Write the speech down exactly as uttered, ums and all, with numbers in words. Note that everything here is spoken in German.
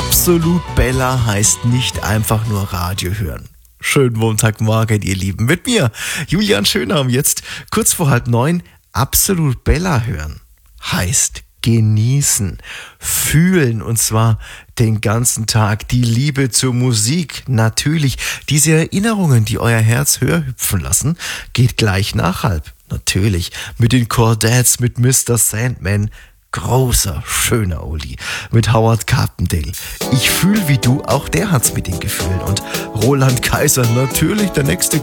Absolut Bella heißt nicht einfach nur Radio hören. Schönen Montagmorgen, ihr Lieben. Mit mir, Julian Schönarm, jetzt kurz vor halb neun. Absolut Bella hören heißt genießen, fühlen, und zwar den ganzen Tag. Die Liebe zur Musik, natürlich. Diese Erinnerungen, die euer Herz höher hüpfen lassen, geht gleich nach halb. Natürlich. Mit den Chordads, mit Mister Sandman. Großer, schöner Oli. Mit Howard Carpendale. Ich fühl wie du, auch der hat's mit den Gefühlen. Und Roland Kaiser, natürlich der nächste